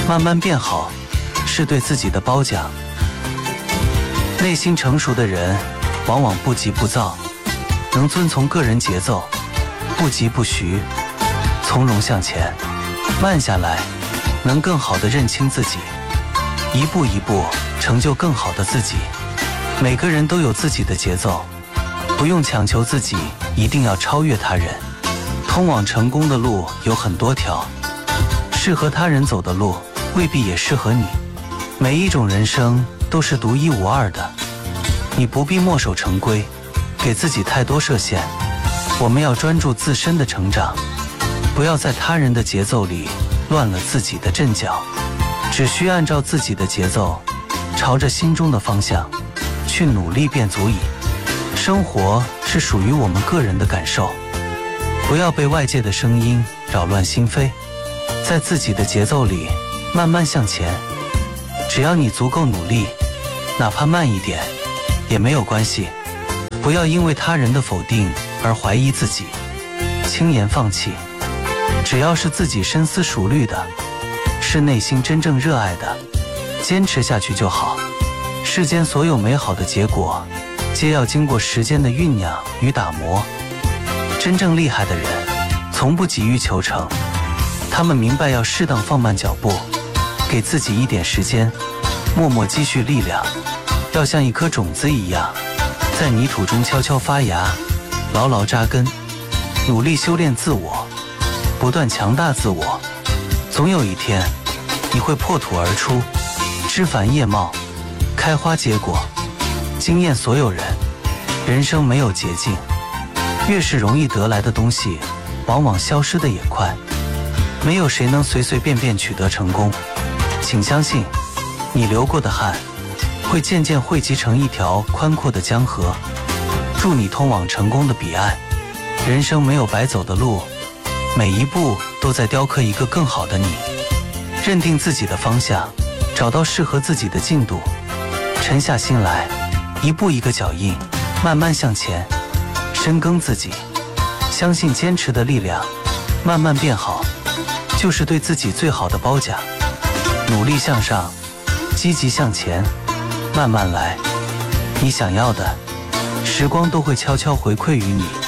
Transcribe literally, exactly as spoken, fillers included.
慢慢变好，是对自己的褒奖。内心成熟的人，往往不急不躁，能遵从个人节奏，不疾不徐，从容向前。慢下来，能更好地认清自己，一步一步成就更好的自己。每个人都有自己的节奏，不用强求自己一定要超越他人。通往成功的路有很多条，适合他人走的路未必也适合你。每一种人生都是独一无二的，你不必墨守成规，给自己太多设限。我们要专注自身的成长，不要在他人的节奏里乱了自己的阵脚，只需按照自己的节奏，朝着心中的方向去努力便足矣。生活是属于我们个人的感受，不要被外界的声音扰乱心扉，在自己的节奏里慢慢向前。只要你足够努力，哪怕慢一点也没有关系。不要因为他人的否定而怀疑自己，轻言放弃。只要是自己深思熟虑的，是内心真正热爱的，坚持下去就好。世间所有美好的结果，皆要经过时间的酝酿与打磨。真正厉害的人，从不急于求成，他们明白要适当放慢脚步，给自己一点时间，默默积蓄力量，要像一颗种子一样，在泥土中悄悄发芽，牢牢扎根，努力修炼自我，不断强大自我。总有一天，你会破土而出，枝繁叶茂，开花结果，惊艳所有人。人生没有捷径，越是容易得来的东西，往往消失的也快。没有谁能随随便便取得成功，请相信，你流过的汗，会渐渐汇集成一条宽阔的江河。祝你通往成功的彼岸。人生没有白走的路，每一步都在雕刻一个更好的你。认定自己的方向，找到适合自己的进度，沉下心来，一步一个脚印，慢慢向前。深耕自己，相信坚持的力量，慢慢变好，就是对自己最好的褒奖。努力向上，积极向前，慢慢来，你想要的，时光都会悄悄回馈于你。